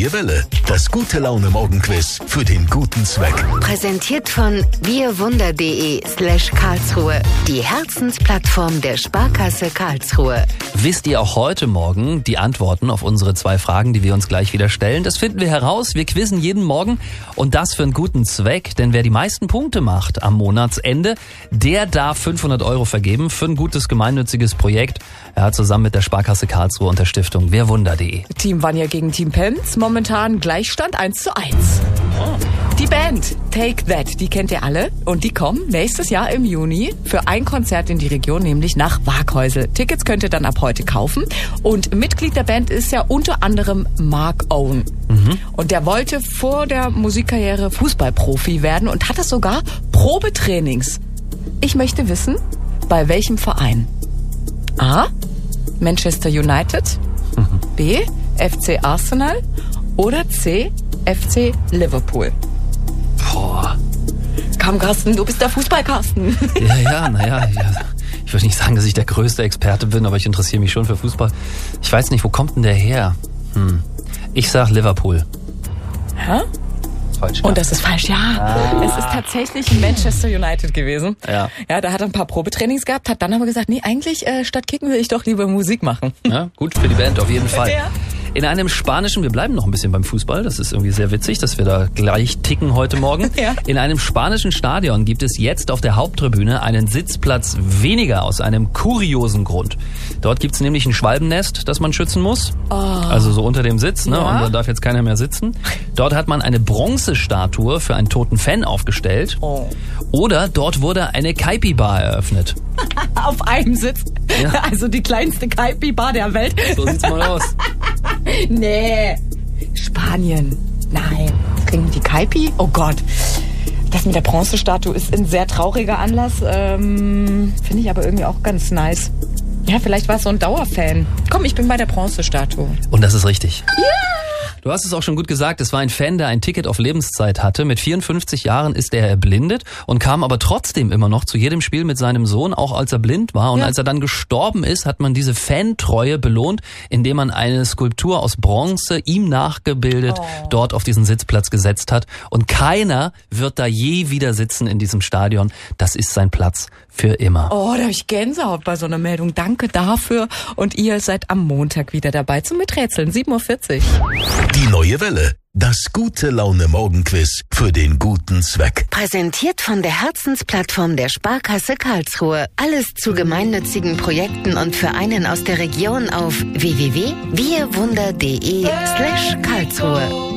Neue Welle, das Gute-Laune-Morgen-Quiz für den guten Zweck. Präsentiert von wirwunder.de/Karlsruhe, die Herzensplattform der Sparkasse Karlsruhe. Wisst ihr auch heute Morgen die Antworten auf unsere 2 Fragen, die wir uns gleich wieder stellen? Das finden wir heraus. Wir quizzen jeden Morgen und das für einen guten Zweck. Denn wer die meisten Punkte macht am Monatsende, der darf 500 € vergeben für ein gutes gemeinnütziges Projekt. Zusammen mit der Sparkasse Karlsruhe und der Stiftung wirwunder.de. Team Vanja gegen Team Penz. Momentan Gleichstand 1:1. Die Band Take That, die kennt ihr alle. Und die kommen nächstes Jahr im Juni für ein Konzert in die Region, nämlich nach Waaghäusel. Tickets könnt ihr dann ab heute kaufen. Und Mitglied der Band ist ja unter anderem Mark Owen. Und der wollte vor der Musikkarriere Fußballprofi werden und hatte sogar Probetrainings. Ich möchte wissen, bei welchem Verein? A. Manchester United, B. FC Arsenal oder C. FC Liverpool. Boah. Komm, Carsten, du bist der Fußball-Carsten. Ja. Ich würde nicht sagen, dass ich der größte Experte bin, aber ich interessiere mich schon für Fußball. Ich weiß nicht, wo kommt denn der her? Ich sag Liverpool. Hä? Falsch. Und das ist falsch, ja. Es ist tatsächlich Manchester United gewesen. Ja, da hat er ein paar Probetrainings gehabt, hat dann aber gesagt, nee, eigentlich statt Kicken will ich doch lieber Musik machen. Ja, gut für die Band auf jeden Fall. Ja. In einem spanischen, wir bleiben noch ein bisschen beim Fußball, das ist irgendwie sehr witzig, dass wir da gleich ticken heute Morgen. Ja. In einem spanischen Stadion gibt es jetzt auf der Haupttribüne einen Sitzplatz weniger aus einem kuriosen Grund. Dort gibt es nämlich ein Schwalbennest, das man schützen muss, also so unter dem Sitz, ne? Ja. Und da darf jetzt keiner mehr sitzen. Dort hat man eine Bronzestatue für einen toten Fan aufgestellt. Oder dort wurde eine Kaipi-Bar eröffnet. Auf einem Sitz. Ja. Also die kleinste Kaipi-Bar der Welt. So sieht's mal aus. Nee. Spanien. Nein. Trinken die Kaipi? Oh Gott. Das mit der Bronzestatue ist ein sehr trauriger Anlass. Finde ich aber irgendwie auch ganz nice. Ja, vielleicht war es so ein Dauerfan. Komm, ich bin bei der Bronzestatue. Und das ist richtig. Ja! Du hast es auch schon gut gesagt, es war ein Fan, der ein Ticket auf Lebenszeit hatte. Mit 54 Jahren ist er erblindet und kam aber trotzdem immer noch zu jedem Spiel mit seinem Sohn, auch als er blind war. Und als er dann gestorben ist, hat man diese Fantreue belohnt, indem man eine Skulptur aus Bronze ihm nachgebildet dort auf diesen Sitzplatz gesetzt hat. Und keiner wird da je wieder sitzen in diesem Stadion. Das ist sein Platz für immer. Oh, da habe ich Gänsehaut bei so einer Meldung. Danke dafür. Und ihr seid am Montag wieder dabei zum Miträtseln. 7:40 Uhr. Die Neue Welle, das Gute-Laune-Morgen-Quiz für den guten Zweck. Präsentiert von der Herzensplattform der Sparkasse Karlsruhe. Alles zu gemeinnützigen Projekten und Vereinen aus der Region auf www.wirwunder.de/Karlsruhe.